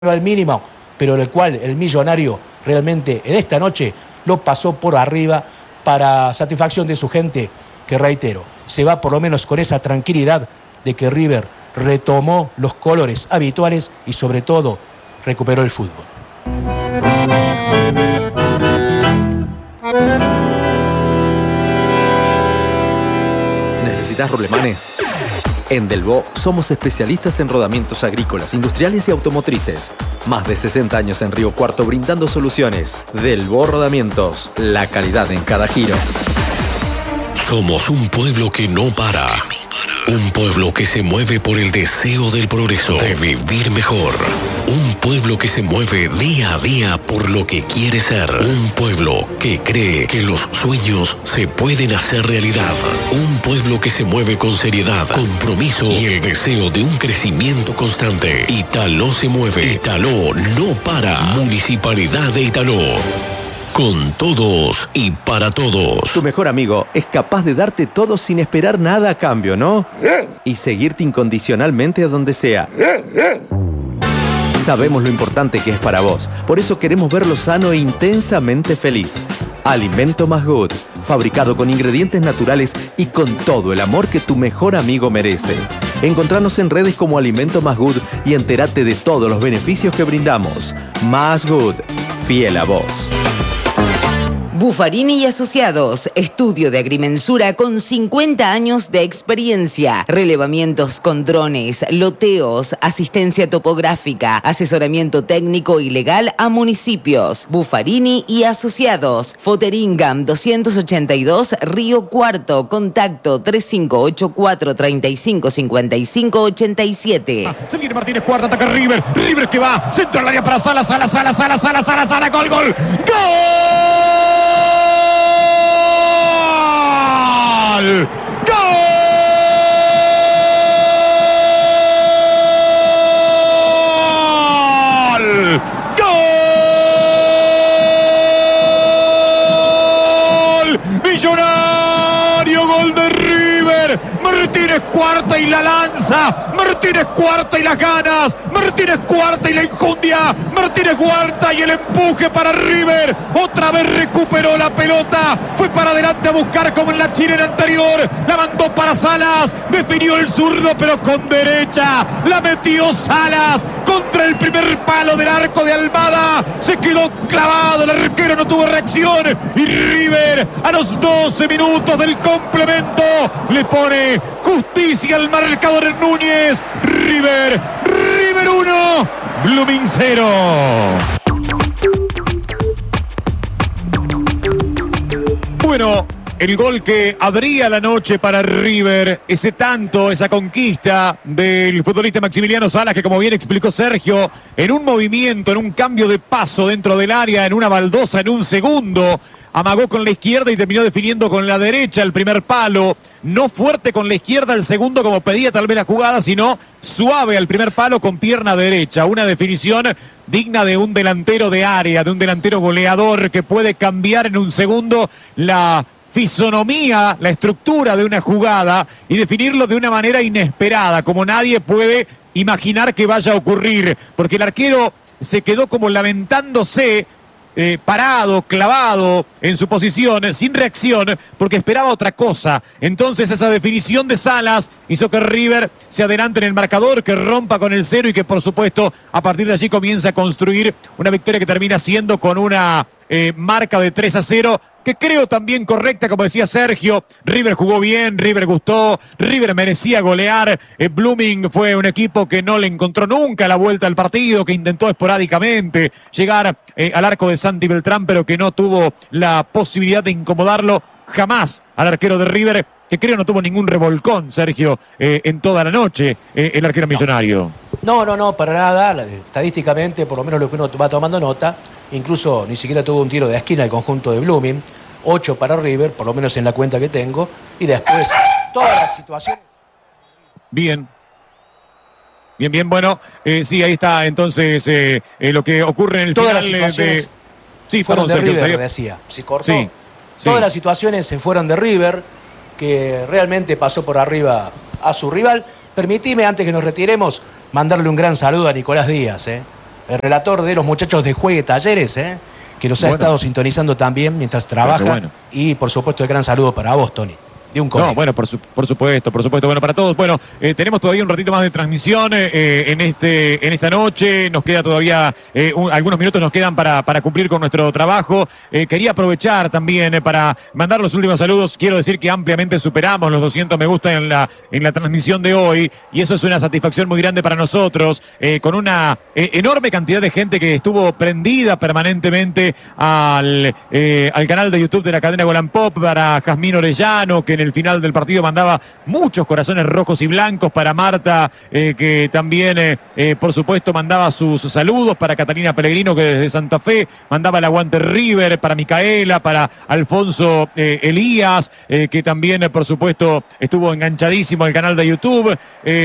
al mínimo, pero el cual el Millonario realmente en esta noche lo pasó por arriba para satisfacción de su gente, que reitero, se va por lo menos con esa tranquilidad de que River retomó los colores habituales y sobre todo recuperó el fútbol. ¿Necesitas rolemanes? En Delvaux somos especialistas en rodamientos agrícolas, industriales y automotrices. Más de 60 años en Río Cuarto brindando soluciones. Delvaux Rodamientos, la calidad en cada giro. Somos un pueblo que no para. Un pueblo que se mueve por el deseo del progreso, de vivir mejor. Un pueblo que se mueve día a día por lo que quiere ser. Un pueblo que cree que los sueños se pueden hacer realidad. Un pueblo que se mueve con seriedad, compromiso y el deseo de un crecimiento constante. Italó se mueve. Italó no para. Municipalidad de Italó. Con todos y para todos. Tu mejor amigo es capaz de darte todo sin esperar nada a cambio, ¿no? Y seguirte incondicionalmente a donde sea. Sabemos lo importante que es para vos. Por eso queremos verlo sano e intensamente feliz. Alimento Más Good. Fabricado con ingredientes naturales y con todo el amor que tu mejor amigo merece. Encontranos en redes como Alimento Más Good y entérate de todos los beneficios que brindamos. Más Good. Fiel a vos. Buffarini y Asociados, estudio de agrimensura con 50 años de experiencia, relevamientos con drones, loteos, asistencia topográfica, asesoramiento técnico y legal a municipios. Buffarini y Asociados, Foteringam 282, Río Cuarto, contacto 3584-3555-87. Se viene Martínez Cuarta, ataca River, River que va, centro al área para Salas, gol, gol. ¡Gol! ¡Gol! ¡Millonario! ¡Gol de River! Martínez Cuarta y la lanza, Martínez Cuarta y las ganas, Martínez Cuarta y la injundia, Martínez Cuarta y el empuje para River. Otra vez recuperó la pelota, fue para adelante a buscar como en la chilena anterior, la mandó para Salas, definió el zurdo pero con derecha, la metió Salas contra el primer palo del arco de Almada, se quedó clavado, el arquero no tuvo reacción y River a los 12 minutos del complemento le pone justicia al marcador en Núñez. River 1, Blooming 0. Bueno, el gol que abría la noche para River, ese tanto, esa conquista del futbolista Maximiliano Salas, que como bien explicó Sergio, en un movimiento, en un cambio de paso dentro del área, en una baldosa, en un segundo, amagó con la izquierda y terminó definiendo con la derecha el primer palo. No fuerte con la izquierda el segundo como pedía tal vez la jugada, sino suave al primer palo con pierna derecha. Una definición digna de un delantero de área, de un delantero goleador que puede cambiar en un segundo la fisonomía, la estructura de una jugada y definirlo de una manera inesperada, como nadie puede imaginar que vaya a ocurrir, porque el arquero se quedó como lamentándose, parado, clavado en su posición, sin reacción, porque esperaba otra cosa. Entonces esa definición de Salas hizo que River se adelante en el marcador, que rompa con el 0 y que por supuesto a partir de allí comienza a construir una victoria que termina siendo con una marca de 3-0, que creo también correcta, como decía Sergio. River jugó bien, River gustó, River merecía golear. Blooming fue un equipo que no le encontró nunca la vuelta al partido, que intentó esporádicamente llegar al arco de Santi Beltrán, pero que no tuvo la posibilidad de incomodarlo jamás al arquero de River, que creo no tuvo ningún revolcón, Sergio, en toda la noche, el arquero millonario. No, para nada. Estadísticamente, por lo menos lo que uno va tomando nota, incluso ni siquiera tuvo un tiro de esquina el conjunto de Blooming. 8 para River, por lo menos en la cuenta que tengo. Y después, todas las situaciones. Bien, bueno, sí, ahí está entonces lo que ocurre en el todas final las situaciones sí, fueron de Sergio, River, decía. ¿Se cortó? Sí. Todas las situaciones se fueron de River, que realmente pasó por arriba a su rival. Permitime, antes que nos retiremos, mandarle un gran saludo a Nicolás Díaz, el relator de los muchachos de Juegue Talleres, que los ha estado sintonizando también mientras trabaja. Bueno. Y por supuesto el gran saludo para vos, Tony. De un colega. No, bueno, por supuesto. Bueno, para todos. Bueno, tenemos todavía un ratito más de transmisión en esta noche. Nos queda todavía algunos minutos nos quedan para cumplir con nuestro trabajo. Quería aprovechar también para mandar los últimos saludos. Quiero decir que ampliamente superamos los 200 me gusta en la transmisión de hoy. Y eso es una satisfacción muy grande para nosotros. Con una enorme cantidad de gente que estuvo prendida permanentemente al canal de YouTube de la cadena Golan Pop. Para Jazmín Orellano, que en el final del partido mandaba muchos corazones rojos y blancos, para Marta, que también, por supuesto, mandaba sus saludos, para Catalina Pellegrino, que desde Santa Fe mandaba el aguante River, para Micaela, para Alfonso Elías, que también, por supuesto, estuvo enganchadísimo al canal de YouTube,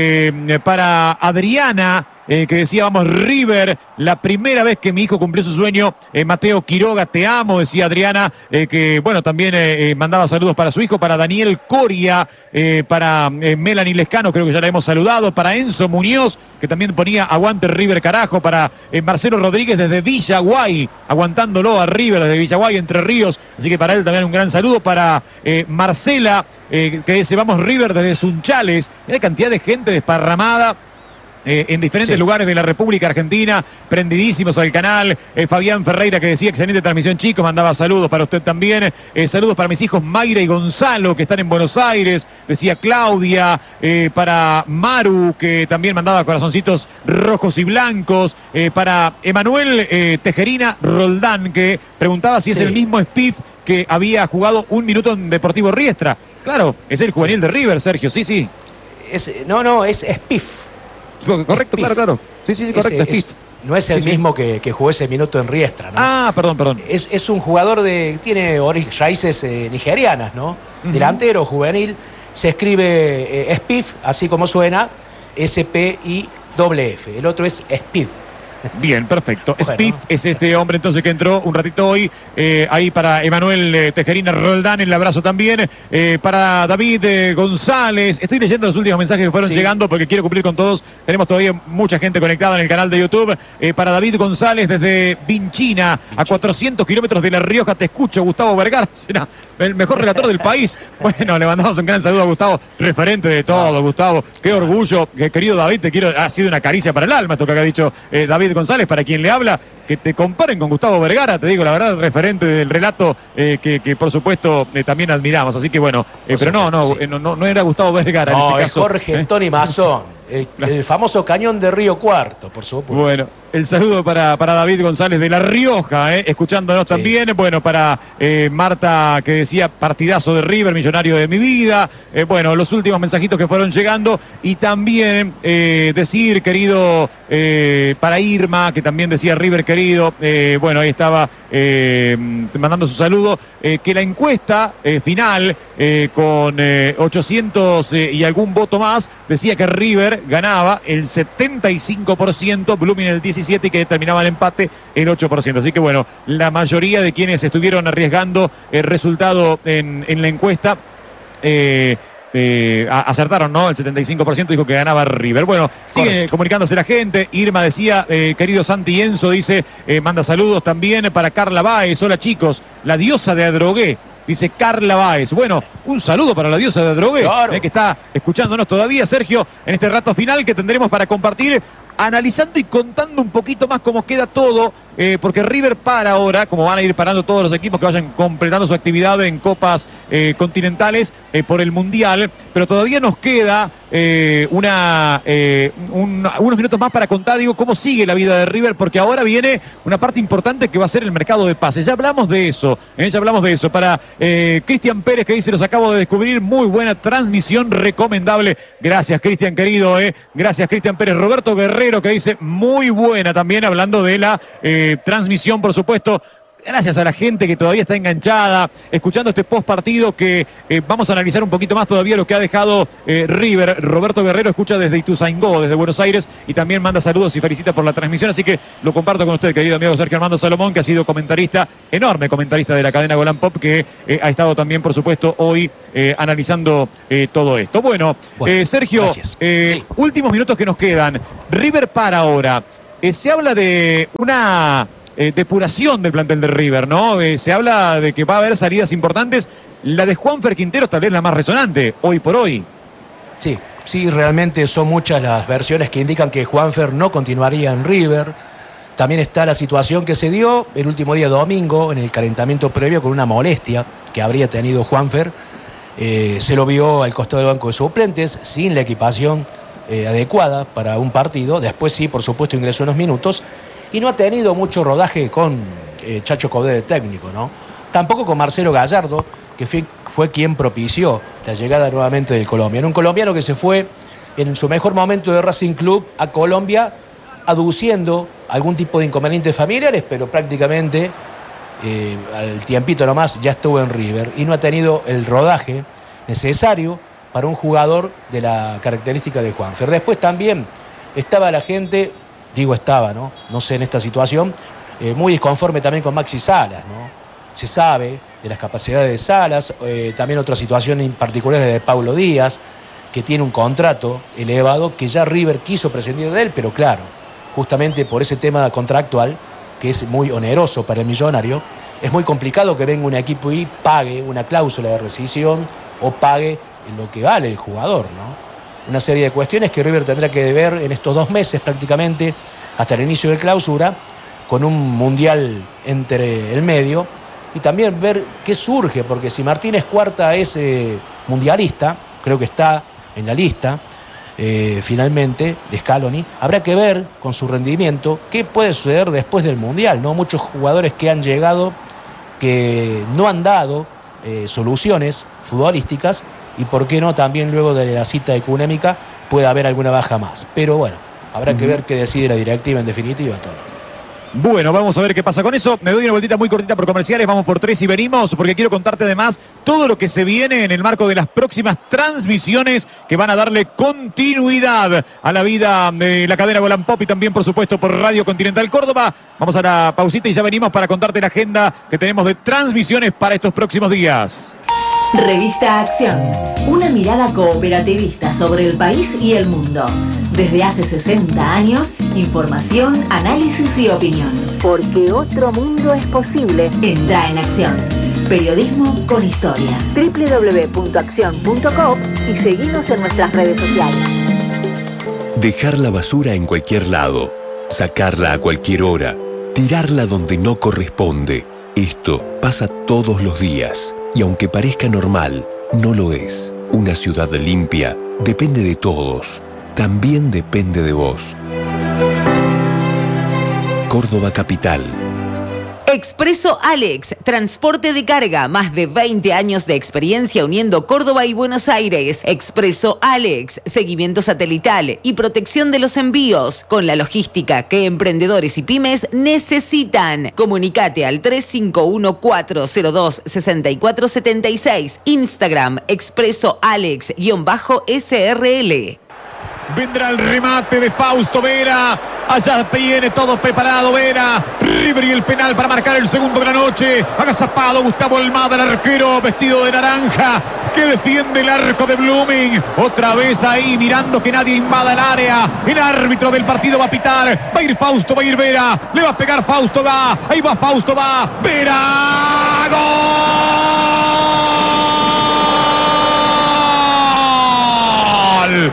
para Adriana, que decía, vamos River, la primera vez que mi hijo cumplió su sueño. Mateo Quiroga, te amo, decía Adriana, que bueno, también mandaba saludos para su hijo, para Daniel Coria, para Melanie Lescano, creo que ya la hemos saludado, para Enzo Muñoz, que también ponía aguante River carajo, para Marcelo Rodríguez desde Villaguay, aguantándolo a River desde Villaguay, Entre Ríos, así que para él también un gran saludo, para Marcela, que dice, vamos River desde Sunchales. Hay cantidad de gente desparramada en diferentes lugares de la República Argentina, prendidísimos al canal. Fabián Ferreira, que decía, excelente transmisión, chicos, mandaba saludos para usted también. Saludos para mis hijos Mayra y Gonzalo, que están en Buenos Aires, decía Claudia. Para Maru, que también mandaba corazoncitos rojos y blancos. Para Emanuel Tejerina Roldán, que preguntaba si es el mismo Spiff que había jugado un minuto en Deportivo Riestra. Claro, es el juvenil de River, Sergio, sí. No, es Spiff. Correcto, claro. Sí, correcto, Spiff. No es el mismo que jugó ese minuto en Riestra, ¿no? Ah, perdón. Es un jugador tiene raíces nigerianas, ¿no? Delantero, juvenil. Se escribe Spiff, así como suena, S-P-I-F-F. El otro es Spiff. Bien, perfecto. Bueno. Spiff es este hombre entonces que entró un ratito hoy. Ahí para Emanuel Tejerina Roldán, el abrazo también. Para David González. Estoy leyendo los últimos mensajes que fueron llegando porque quiero cumplir con todos. Tenemos todavía mucha gente conectada en el canal de YouTube. Para David González desde Vinchina, a 400 kilómetros de La Rioja. Te escucho, Gustavo Vergara. Será el mejor relator del país. Bueno, le mandamos un gran saludo a Gustavo, referente de todo, Gustavo. Qué orgullo, querido David, ha sido una caricia para el alma esto que ha dicho David González, para quien le habla, que te comparen con Gustavo Vergara, te digo la verdad, referente del relato que por supuesto también admiramos, así que bueno, pero no era Gustavo Vergara. No, en este es caso. Jorge Tony Mazón, el famoso cañón de Río Cuarto, por supuesto. Bueno, el saludo para David González de La Rioja, escuchándonos también. Bueno, para Marta, que decía, partidazo de River, millonario de mi vida. Bueno, los últimos mensajitos que fueron llegando. Y también decir, querido, para Irma, que también decía River querido. Bueno, ahí estaba mandando su saludo. Que la encuesta final, con 800 y algún voto más, decía que River ganaba el 75%, Blooming el 17% y que terminaba el empate el 8%. Así que bueno, la mayoría de quienes estuvieron arriesgando el resultado en la encuesta acertaron, ¿no? El 75% dijo que ganaba River. Bueno, sigue comunicándose la gente. Irma decía, querido Santi Enzo, dice, manda saludos también para Carla Báez. Hola chicos, la diosa de Adrogué. Dice Carla Báez. Bueno, un saludo para la diosa de Adrogué, que está escuchándonos todavía, Sergio, en este rato final que tendremos para compartir, analizando y contando un poquito más cómo queda todo, porque River para ahora, como van a ir parando todos los equipos que vayan completando su actividad en copas continentales por el Mundial, pero todavía nos queda unos minutos más para contar, digo, cómo sigue la vida de River, porque ahora viene una parte importante que va a ser el mercado de pases. Ya hablamos de eso, Para Cristian Pérez, que dice, los acabo de descubrir, muy buena transmisión, recomendable. Gracias, Cristian, querido, Gracias, Cristian Pérez. Roberto Guerrero, que dice, muy buena también, hablando de la transmisión, por supuesto. Gracias a la gente que todavía está enganchada, escuchando este post partido que vamos a analizar un poquito más todavía lo que ha dejado River. Roberto Guerrero escucha desde Ituzaingó, desde Buenos Aires, y también manda saludos y felicita por la transmisión, así que lo comparto con usted, querido amigo Sergio Armando Salomón, que ha sido comentarista, enorme comentarista de la cadena Golan Pop, que ha estado también, por supuesto, hoy analizando todo esto. Bueno, Sergio, últimos minutos que nos quedan. River para ahora. se habla de una depuración del plantel de River, ¿no? Se habla de que va a haber salidas importantes. La de Juanfer Quinteros tal vez la más resonante, hoy por hoy. Sí, realmente son muchas las versiones que indican que Juanfer no continuaría en River. También está la situación que se dio el último día domingo en el calentamiento previo con una molestia que habría tenido Juanfer. Se lo vio al costado del banco de suplentes sin la equipación adecuada para un partido. Después sí, por supuesto, ingresó unos minutos y no ha tenido mucho rodaje con Chacho Coudet de técnico, ¿no? Tampoco con Marcelo Gallardo, que fue quien propició la llegada nuevamente del colombiano. Un colombiano que se fue en su mejor momento de Racing Club a Colombia aduciendo algún tipo de inconvenientes familiares, pero prácticamente al tiempito nomás ya estuvo en River y no ha tenido el rodaje necesario para un jugador de la característica de Juanfer. Después también estaba la gente, no sé en esta situación, muy disconforme también con Maxi Salas, ¿no? Se sabe de las capacidades de Salas, también otra situación en particular es de Paulo Díaz, que tiene un contrato elevado, que ya River quiso prescindir de él, pero claro, justamente por ese tema contractual, que es muy oneroso para el millonario, es muy complicado que venga un equipo y pague una cláusula de rescisión o pague lo que vale el jugador, ¿no? Una serie de cuestiones que River tendrá que ver en estos 2 meses prácticamente, hasta el inicio de clausura, con un mundial entre el medio, y también ver qué surge, porque si Martínez Cuarta es mundialista, creo que está en la lista, finalmente, de Scaloni, habrá que ver con su rendimiento qué puede suceder después del mundial, ¿no? Muchos jugadores que han llegado que no han dado soluciones futbolísticas, y por qué no también luego de la cita económica puede haber alguna baja más. Pero bueno, habrá que ver qué decide la directiva en definitiva todo. Bueno, vamos a ver qué pasa con eso. Me doy una vueltita muy cortita por comerciales, vamos por 3 y venimos, porque quiero contarte además todo lo que se viene en el marco de las próximas transmisiones que van a darle continuidad a la vida de la cadena Golan Pop y también, por supuesto, por Radio Continental Córdoba. Vamos a la pausita y ya venimos para contarte la agenda que tenemos de transmisiones para estos próximos días. Revista Acción, una mirada cooperativista sobre el país y el mundo. Desde hace 60 años, información, análisis y opinión. Porque otro mundo es posible. Entra en Acción. Periodismo con historia. www.accion.com y seguinos en nuestras redes sociales. Dejar la basura en cualquier lado, sacarla a cualquier hora, tirarla donde no corresponde. Esto pasa todos los días. Y aunque parezca normal, no lo es. Una ciudad limpia depende de todos. También depende de vos. Córdoba Capital. Expreso Alex, transporte de carga, más de 20 años de experiencia uniendo Córdoba y Buenos Aires. Expreso Alex, seguimiento satelital y protección de los envíos, con la logística que emprendedores y pymes necesitan. Comunicate al 351-402-6476. Instagram, Expreso Alex_SRL. Vendrá el remate de Fausto Vera. Allá viene todo preparado Vera. River y el penal para marcar el segundo de la noche. Agazapado Gustavo Almada, el arquero vestido de naranja, que defiende el arco de Blooming. Otra vez ahí mirando que nadie invada el área. El árbitro del partido va a pitar. Va a ir Fausto, va a ir Vera. Le va a pegar Fausto, va. Ahí va Fausto, va. Vera. ¡Gol!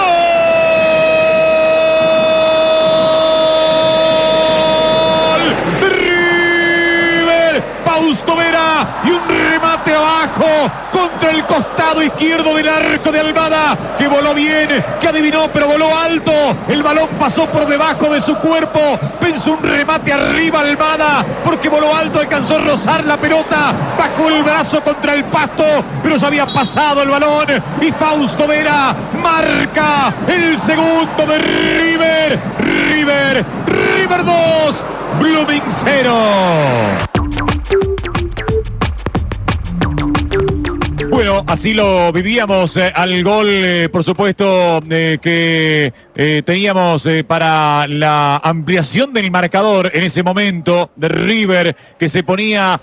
Fausto Vera y un remate abajo contra el costado izquierdo del arco de Almada, que voló bien, que adivinó, pero voló alto. El balón pasó por debajo de su cuerpo. Pensó un remate arriba Almada, porque voló alto, alcanzó a rozar la pelota, bajó el brazo contra el pasto, pero ya había pasado el balón. Y Fausto Vera marca el segundo de River. River 2, Blooming 0. Bueno, Bueno, así lo vivíamos al gol, por supuesto, que teníamos para la ampliación del marcador en ese momento de River, que se ponía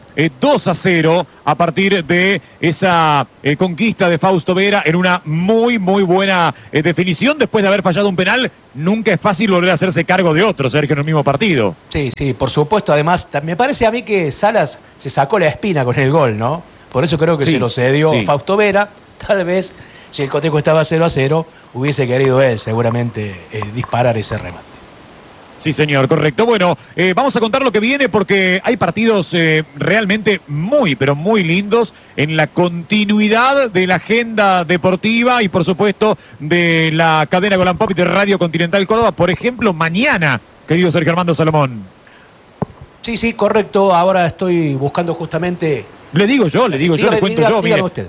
2-0 a partir de esa conquista de Fausto Vera en una muy buena definición después de haber fallado un penal. Nunca es fácil volver a hacerse cargo de otro, Sergio, en el mismo partido. Sí, por supuesto. Además, me parece a mí que Salas se sacó la espina con el gol, ¿no? Por eso creo que se lo cedió Fausto Vera. Tal vez, si el cotejo estaba 0-0, hubiese querido él seguramente disparar ese remate. Sí, señor, correcto. Bueno, vamos a contar lo que viene porque hay partidos realmente pero muy lindos en la continuidad de la agenda deportiva y, por supuesto, de la cadena Golan Pop y de Radio Continental Córdoba. Por ejemplo, mañana, querido Sergio Armando Salomón. Sí, correcto. Ahora estoy buscando justamente... Le cuento yo. Dígame usted.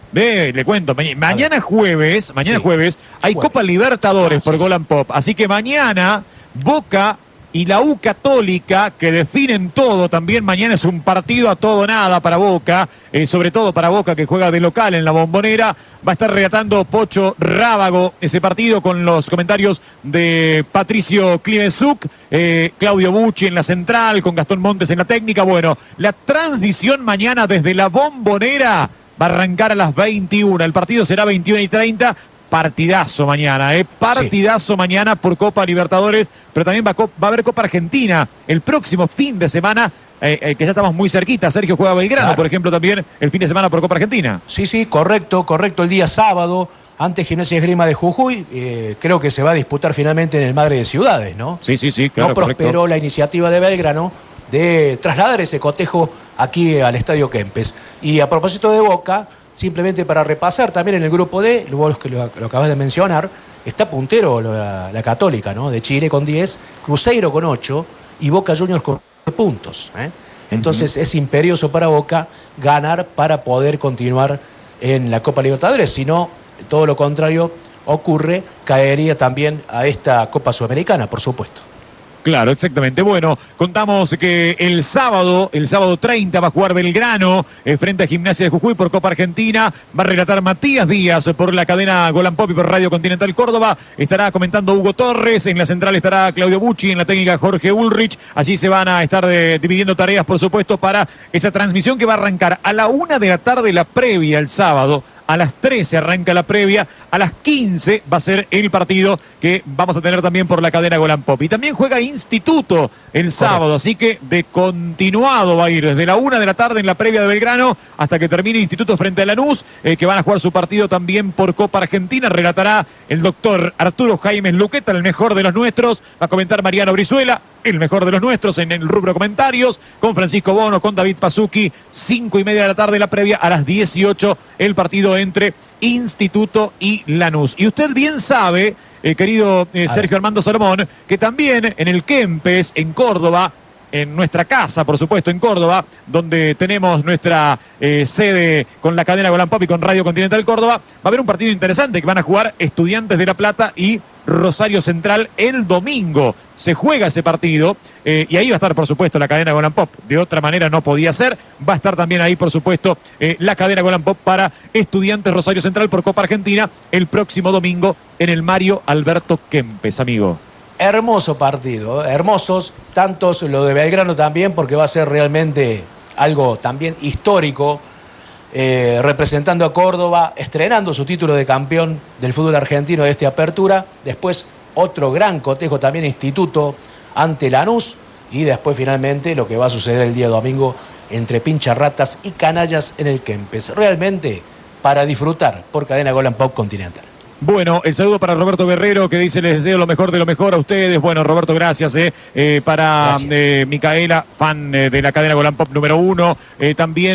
Le cuento. Mañana jueves, hay Copa Libertadores por Golan Pop. Así que mañana... Boca y la U Católica, que definen todo, también mañana es un partido a todo nada para Boca, sobre todo para Boca, que juega de local en la Bombonera. Va a estar relatando Pocho Rábago ese partido con los comentarios de Patricio Klivesuk, Claudio Bucci en la central, con Gastón Montes en la técnica. Bueno, la transmisión mañana desde la Bombonera va a arrancar a las 21. El partido será 21:30. Partidazo mañana, partidazo mañana por Copa Libertadores, pero también va a haber Copa Argentina el próximo fin de semana, que ya estamos muy cerquita. Sergio juega Belgrano, por ejemplo, también el fin de semana por Copa Argentina. Sí, correcto, el día sábado, ante Gimnasia y Esgrima de Jujuy, creo que se va a disputar finalmente en el Madre de Ciudades, ¿no? Sí, claro. No prosperó la iniciativa de Belgrano de trasladar ese cotejo aquí al Estadio Kempes. Y a propósito de Boca, simplemente para repasar también en el grupo D, vos que lo acabas de mencionar, está puntero la Católica, ¿no? De Chile con 10, Cruzeiro con 8 y Boca Juniors con 9 puntos. Entonces es imperioso para Boca ganar para poder continuar en la Copa Libertadores. Si no, todo lo contrario ocurre, caería también a esta Copa Sudamericana, por supuesto. Claro, exactamente. Bueno, contamos que el sábado 30 va a jugar Belgrano frente a Gimnasia de Jujuy por Copa Argentina. Va a relatar Matías Díaz por la cadena Golan Pop y por Radio Continental Córdoba. Estará comentando Hugo Torres. En la central estará Claudio Bucci. En la técnica Jorge Ulrich. Allí se van a estar dividiendo tareas, por supuesto, para esa transmisión que va a arrancar a la 1 de la tarde la previa el sábado. A las 13 arranca la previa, a las 15 va a ser el partido que vamos a tener también por la cadena Golan Pop. Y también juega Instituto el sábado, así que de continuado va a ir desde la 1 de la tarde en la previa de Belgrano hasta que termine Instituto frente a Lanús, que van a jugar su partido también por Copa Argentina. Relatará el doctor Arturo Jaime Luqueta, el mejor de los nuestros. Va a comentar Mariano Brizuela, el mejor de los nuestros en el rubro comentarios, con Francisco Bono, con David Pasucci. 5:30 de la tarde la previa, a las 18 el partido entre Instituto y Lanús. Y usted bien sabe, querido Sergio Armando Salomón, que también en el Kempes, en Córdoba, en nuestra casa, por supuesto, en Córdoba, donde tenemos nuestra sede con la cadena Golan Pop y con Radio Continental Córdoba, va a haber un partido interesante que van a jugar Estudiantes de La Plata y Rosario Central el domingo. Se juega ese partido y ahí va a estar, por supuesto, la cadena Golan Pop. De otra manera no podía ser. Va a estar también ahí, por supuesto, la cadena Golan Pop para Estudiantes Rosario Central por Copa Argentina el próximo domingo en el Mario Alberto Kempes, amigo. Hermoso partido, hermosos, tantos lo de Belgrano también, porque va a ser realmente algo también histórico, representando a Córdoba, estrenando su título de campeón del fútbol argentino de esta apertura. Después otro gran cotejo también, Instituto ante Lanús, y después finalmente lo que va a suceder el día domingo entre Pincharratas y Canallas en el Kempes. Realmente para disfrutar por cadena Golan Pop Continental. Bueno, el saludo para Roberto Guerrero, que dice: les deseo lo mejor de lo mejor a ustedes. Bueno, Roberto, gracias. Para Micaela, fan de la cadena Golan Pop número 1. También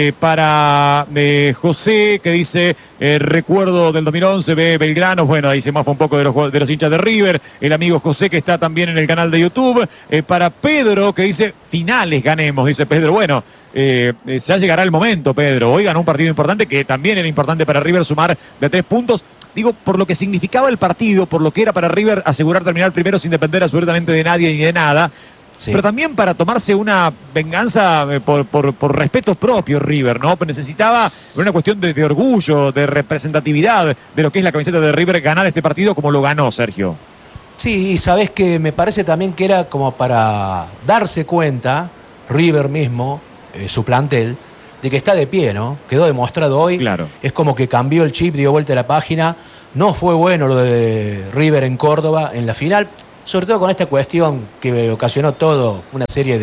para José, que dice: recuerdo del 2011, ve Belgrano. Bueno, ahí se mofa un poco de los hinchas de River. El amigo José, que está también en el canal de YouTube. Para Pedro, que dice: finales ganemos, dice Pedro. Bueno, ya llegará el momento, Pedro. Hoy ganó un partido importante, que también era importante para River sumar de 3 puntos. Digo, por lo que significaba el partido, por lo que era para River asegurar terminar primero sin depender absolutamente de nadie ni de nada. Sí. pero también para tomarse una venganza por respeto propio River, ¿no? Pero necesitaba, una cuestión de orgullo, de representatividad de lo que es la camiseta de River, ganar este partido como lo ganó, Sergio. Sí, y sabés que me parece también que era como para darse cuenta, River mismo, su plantel, de que está de pie, ¿no? Quedó demostrado hoy. Claro. Es como que cambió el chip, dio vuelta a la página. No fue bueno lo de River en Córdoba en la final, sobre todo con esta cuestión que ocasionó todo, una serie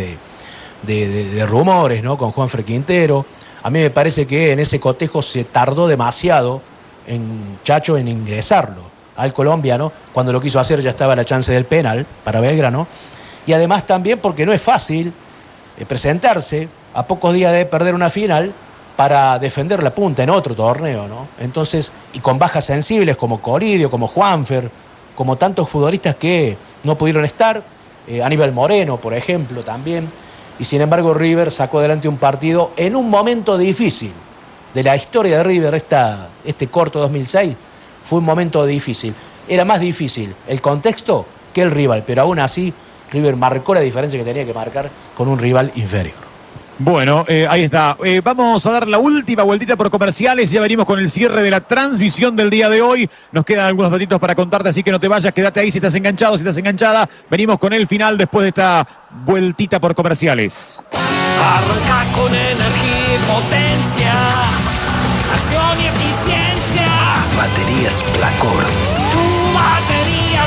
de rumores, ¿no? Con Juanfer Quintero. A mí me parece que en ese cotejo se tardó demasiado Chacho en ingresarlo al colombiano. Cuando lo quiso hacer ya estaba la chance del penal para Belgrano. Y además también porque no es fácil presentarse a pocos días de perder una final para defender la punta en otro torneo, ¿no? Entonces, y con bajas sensibles como Coridio, como Juanfer, como tantos futbolistas que no pudieron estar, Aníbal Moreno, por ejemplo, también. Y sin embargo River sacó adelante un partido en un momento difícil de la historia de River. Este corto 2006 fue un momento difícil. Era más difícil el contexto que el rival, pero aún así River marcó la diferencia que tenía que marcar con un rival inferior. Bueno, ahí está. Vamos a dar la última vueltita por comerciales. Ya venimos con el cierre de la transmisión del día de hoy. Nos quedan algunos datitos para contarte, así que no te vayas. Quédate ahí si estás enganchado, si estás enganchada. Venimos con el final después de esta vueltita por comerciales. Arranca con energía y potencia, acción y eficiencia. Baterías Placor. Tu batería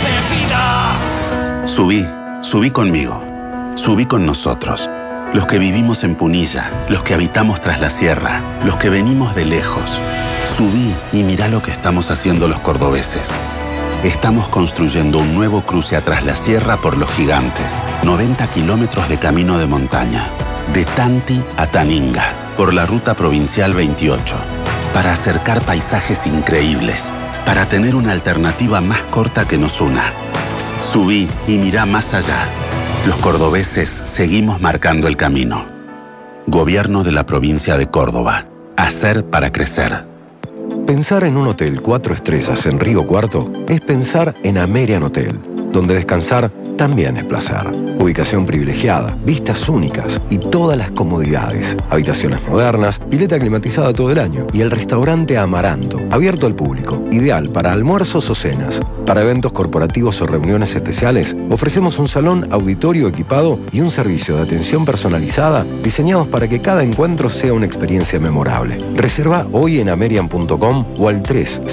de vida. Subí conmigo. Subí con nosotros. Los que vivimos en Punilla, los que habitamos tras la sierra, los que venimos de lejos. Subí y mirá lo que estamos haciendo los cordobeses. Estamos construyendo un nuevo cruce a Tras la Sierra por Los Gigantes. 90 kilómetros de camino de montaña. De Tanti a Taninga, por la ruta provincial 28. Para acercar paisajes increíbles. Para tener una alternativa más corta que nos una. Subí y mirá más allá. Los cordobeses seguimos marcando el camino. Gobierno de la provincia de Córdoba. Hacer para crecer. Pensar en un hotel 4 estrellas en Río Cuarto es pensar en Amerian Hotel, donde descansar también es placer. Ubicación privilegiada, vistas únicas y todas las comodidades. Habitaciones modernas, pileta climatizada todo el año y el restaurante Amaranto, abierto al público, ideal para almuerzos o cenas. Para eventos corporativos o reuniones especiales, ofrecemos un salón auditorio equipado y un servicio de atención personalizada diseñados para que cada encuentro sea una experiencia memorable. Reserva hoy en amerian.com o al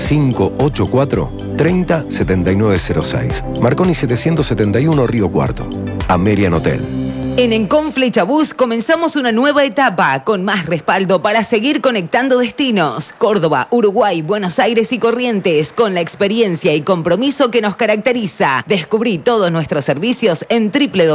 3584 30 7906. Marconi 771 Río Cuarto. Amerian Hotel. En Encon Flechabús comenzamos una nueva etapa con más respaldo para seguir conectando destinos. Córdoba, Uruguay, Buenos Aires y Corrientes, con la experiencia y compromiso que nos caracteriza. Descubrí todos nuestros servicios en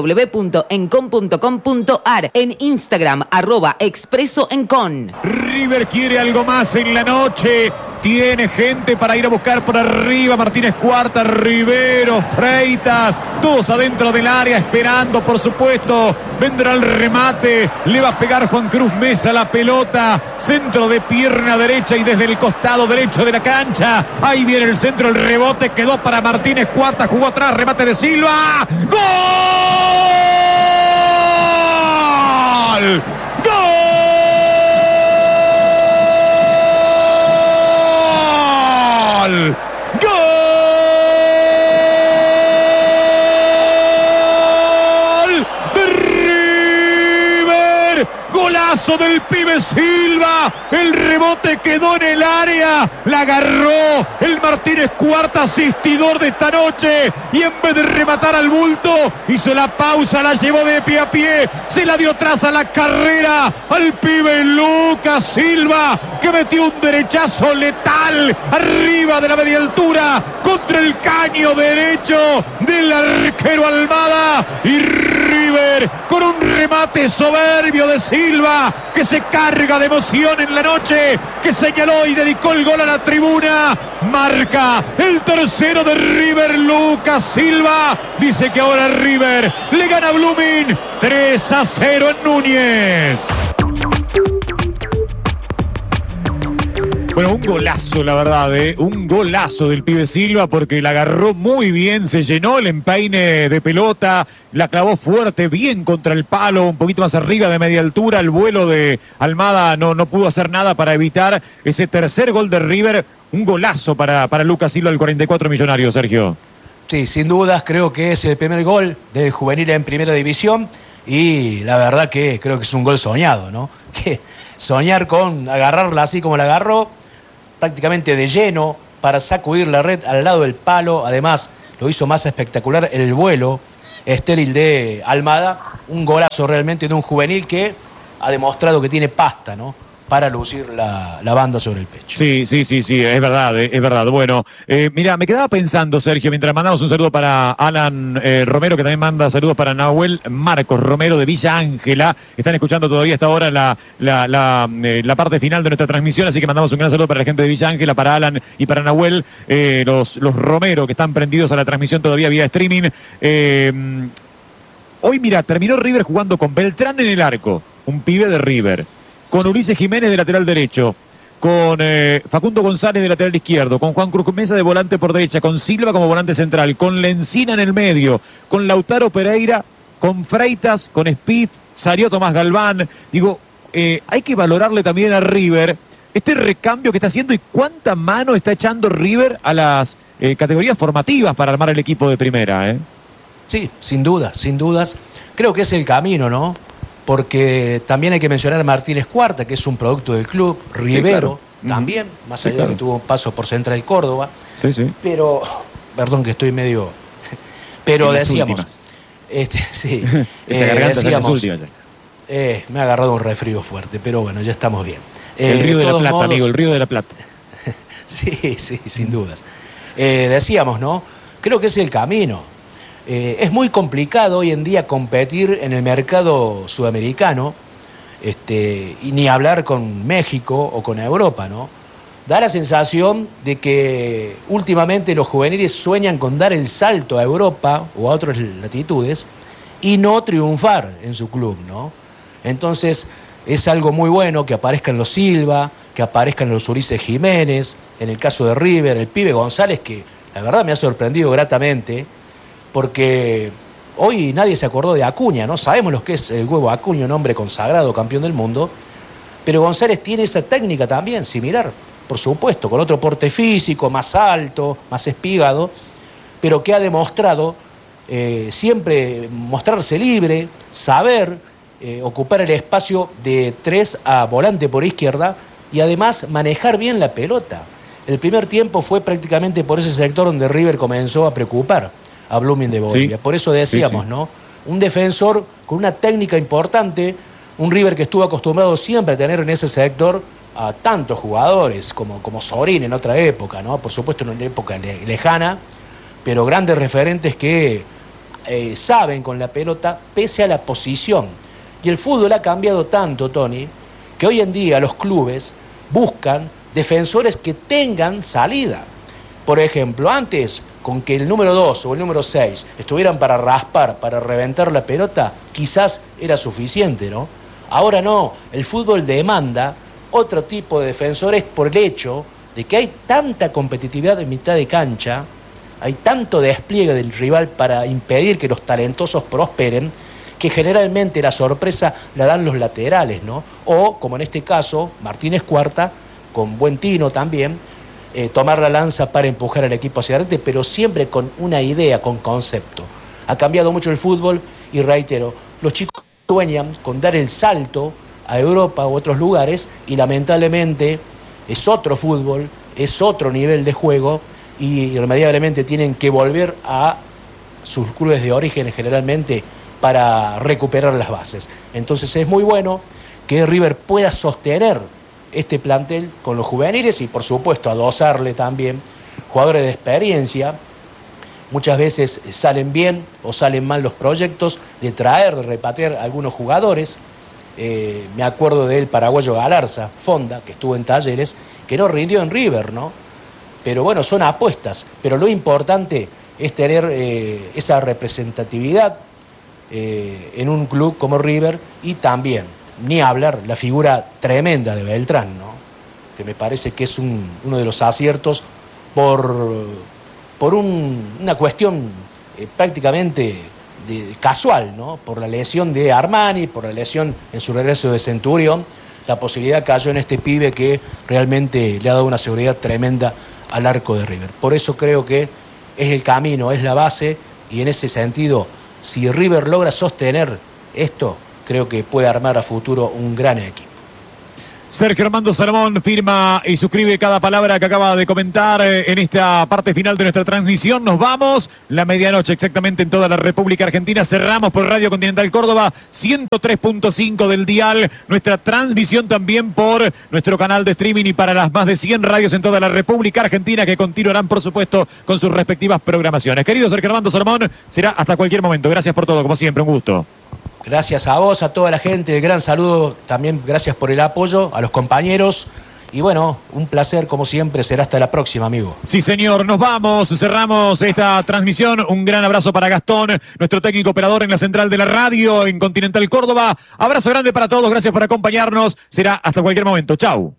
www.encon.com.ar, en Instagram @expresoencon. River quiere algo más en la noche. Tiene gente para ir a buscar por arriba. Martínez Cuarta, Rivero, Freitas, todos adentro del área esperando, por supuesto. Vendrá el remate, le va a pegar Juan Cruz Mesa la pelota. Centro de pierna derecha y desde el costado derecho de la cancha. Ahí viene el centro, el rebote quedó para Martínez Cuarta, jugó atrás, remate de Silva. ¡Gol! ¡Gol! ¡Gol! De River. Golazo del pibe Silva. El rebote quedó en el área. La agarró el Martínez Cuarta, asistidor de esta noche. Y en vez de rematar al bulto, hizo la pausa, la llevó de pie a pie. Se la dio atrás a la carrera al pibe Lucas Silva, que metió un derechazo letal arriba de la media altura contra el caño derecho del arquero Almada. Y River con un remate soberbio de Silva, que se carga de emoción en la noche, que señaló y dedicó el gol a la tribuna. Marca el tercero de River, Lucas Silva. Dice que ahora River le gana a Blooming 3-0 en Núñez. Bueno, un golazo, la verdad, un golazo del pibe Silva porque la agarró muy bien, se llenó el empeine de pelota, la clavó fuerte, bien contra el palo, un poquito más arriba de media altura. El vuelo de Almada no pudo hacer nada para evitar ese tercer gol de River. Un golazo para Lucas Silva, el 44 millonario, Sergio. Sí, sin dudas, creo que es el primer gol del juvenil en primera división y la verdad que creo que es un gol soñado, ¿no? Que soñar con agarrarla así como la agarró, prácticamente de lleno para sacudir la red al lado del palo. Además, lo hizo más espectacular el vuelo estéril de Almada. Un golazo realmente de un juvenil que ha demostrado que tiene pasta, ¿no?, para lucir la banda sobre el pecho. Sí, es verdad. Bueno, mira, me quedaba pensando, Sergio, mientras mandamos un saludo para Alan Romero, que también manda saludos para Nahuel Marcos Romero de Villa Ángela. Están escuchando todavía hasta ahora la parte final de nuestra transmisión, así que mandamos un gran saludo para la gente de Villa Ángela, para Alan y para Nahuel, los Romero, que están prendidos a la transmisión todavía vía streaming. Hoy, mira, terminó River jugando con Beltrán en el arco, un pibe de River, con Ulises Jiménez de lateral derecho, con Facundo González de lateral izquierdo, con Juan Cruz Mesa de volante por derecha, con Silva como volante central, con Lencina en el medio, con Lautaro Pereira, con Freitas, con Spiff, salió Tomás Galván. Digo, hay que valorarle también a River este recambio que está haciendo y cuánta mano está echando River a las categorías formativas para armar el equipo de primera. Sí, sin dudas. Creo que es el camino, ¿no? Porque también hay que mencionar a Martínez Cuarta, que es un producto del club, Rivero, sí, claro, también, más allá de que tuvo un paso por Central Córdoba. Sí. Pero, perdón que estoy medio... Pero decíamos... sí, esa garganta decíamos, me ha agarrado un resfrío fuerte, pero bueno, ya estamos bien. El Río de la Plata, amigo, el Río de la Plata. Sí, sin dudas. Decíamos, ¿no? Creo que es el camino. Es muy complicado hoy en día competir en el mercado sudamericano, y ni hablar con México o con Europa, ¿no? Da la sensación de que últimamente los juveniles sueñan con dar el salto a Europa o a otras latitudes y no triunfar en su club, ¿no? Entonces es algo muy bueno que aparezcan los Silva, que aparezcan los Ulises Jiménez, en el caso de River, el pibe González, que la verdad me ha sorprendido gratamente, porque hoy nadie se acordó de Acuña, ¿no? Sabemos lo que es el huevo Acuña, un hombre consagrado, campeón del mundo, pero González tiene esa técnica también, similar, por supuesto, con otro porte físico, más alto, más espigado, pero que ha demostrado siempre mostrarse libre, saber ocupar el espacio de 3 a volante por izquierda y además manejar bien la pelota. El primer tiempo fue prácticamente por ese sector donde River comenzó a preocupar a Blooming de Bolivia. Sí. Por eso decíamos, sí. ¿No? Un defensor con una técnica importante, un River que estuvo acostumbrado siempre a tener en ese sector a tantos jugadores como Sorín en otra época, ¿no? Por supuesto en una época lejana, pero grandes referentes que saben con la pelota pese a la posición. Y el fútbol ha cambiado tanto, Tony, que hoy en día los clubes buscan defensores que tengan salida. Por ejemplo, antes, con que el número 2 o el número 6 estuvieran para raspar, para reventar la pelota, quizás era suficiente, ¿no? Ahora no, el fútbol demanda otro tipo de defensores por el hecho de que hay tanta competitividad en mitad de cancha, hay tanto despliegue del rival para impedir que los talentosos prosperen, que generalmente la sorpresa la dan los laterales, ¿no? O, como en este caso, Martínez Cuarta, con buen tino también, tomar la lanza para empujar al equipo hacia adelante, pero siempre con una idea, con concepto. Ha cambiado mucho el fútbol y reitero, los chicos sueñan con dar el salto a Europa u otros lugares y lamentablemente es otro fútbol, es otro nivel de juego y irremediablemente tienen que volver a sus clubes de origen generalmente para recuperar las bases. Entonces es muy bueno que River pueda sostener este plantel con los juveniles y por supuesto adosarle también jugadores de experiencia. Muchas veces salen bien o salen mal los proyectos de traer, de repatriar a algunos jugadores. Me acuerdo del paraguayo Galarza, Fonda, que estuvo en Talleres, que no rindió en River, ¿no? Pero bueno, son apuestas. Pero lo importante es tener esa representatividad en un club como River y también, ni hablar, la figura tremenda de Beltrán, ¿no? que me parece que es uno de los aciertos por una cuestión prácticamente casual, ¿no? Por la lesión de Armani, por la lesión en su regreso de Centurión, la posibilidad cayó en este pibe que realmente le ha dado una seguridad tremenda al arco de River. Por eso creo que es el camino, es la base, y en ese sentido, si River logra sostener esto, creo que puede armar a futuro un gran equipo. Sergio Armando Salomón firma y suscribe cada palabra que acaba de comentar en esta parte final de nuestra transmisión. Nos vamos, la medianoche exactamente en toda la República Argentina. Cerramos por Radio Continental Córdoba, 103.5 del dial. Nuestra transmisión también por nuestro canal de streaming y para las más de 100 radios en toda la República Argentina que continuarán, por supuesto, con sus respectivas programaciones. Querido Sergio Armando Salomón, será hasta cualquier momento. Gracias por todo, como siempre, un gusto. Gracias a vos, a toda la gente, el gran saludo, también gracias por el apoyo, a los compañeros, y bueno, un placer como siempre, será hasta la próxima, amigo. Sí, señor, nos vamos, cerramos esta transmisión, un gran abrazo para Gastón, nuestro técnico operador en la central de la radio en Continental Córdoba, abrazo grande para todos, gracias por acompañarnos, será hasta cualquier momento, chau.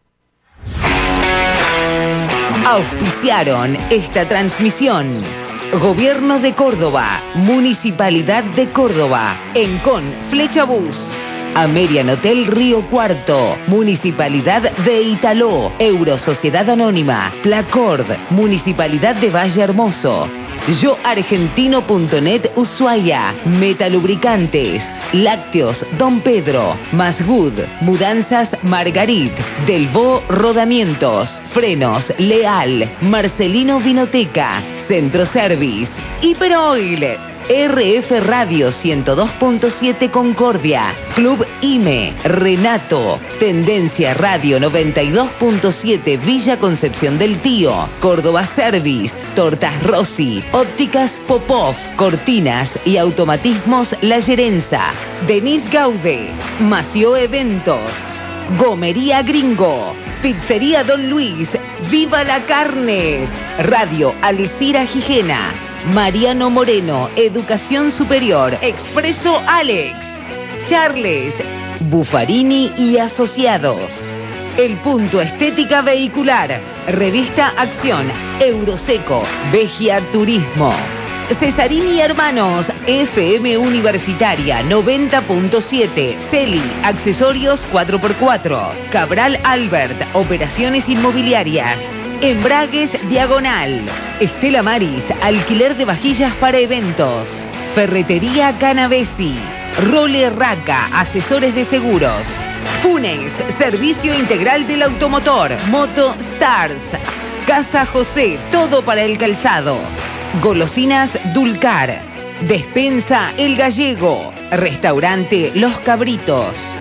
Auspiciaron esta transmisión. Gobierno de Córdoba, Municipalidad de Córdoba, Encon, Flecha Bus, Amerian Hotel Río Cuarto, Municipalidad de Italó, Eurosociedad Anónima, Placord, Municipalidad de Valle Hermoso, YoArgentino.net Ushuaia, Metalubricantes, Lácteos Don Pedro, Masgood, Mudanzas Margarit, Delvaux Rodamientos, Frenos Leal, Marcelino Vinoteca, Centro Service, Hiperoil, RF Radio 102.7 Concordia, Club IME, Renato, Tendencia Radio 92.7 Villa Concepción del Tío, Córdoba Service, Tortas Rossi, Ópticas Popov, Cortinas y Automatismos La Gerenza, Denis Gaude, Mació Eventos, Gomería Gringo, Pizzería Don Luis, Viva la Carne, Radio Alcira Gijena, Mariano Moreno, Educación Superior, Expreso Alex, Charles, Buffarini y Asociados, El Punto Estética Vehicular, Revista Acción, Euroseco, Vegia Turismo, Cesarini Hermanos, FM Universitaria 90.7, Celi, Accesorios 4x4, Cabral Albert, Operaciones Inmobiliarias, Embragues Diagonal, Estela Maris, alquiler de vajillas para eventos, Ferretería Canavesi, Role Raca, asesores de seguros, Funes, servicio integral del automotor, Moto Stars, Casa José, todo para el calzado, Golosinas Dulcar, Despensa El Gallego, Restaurante Los Cabritos,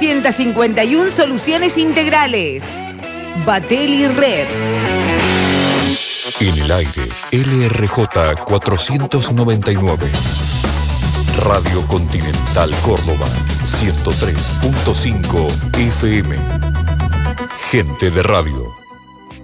351 soluciones integrales, Batel y Red. En el aire, LRJ 499. Radio Continental Córdoba, 103.5 FM. Gente de radio.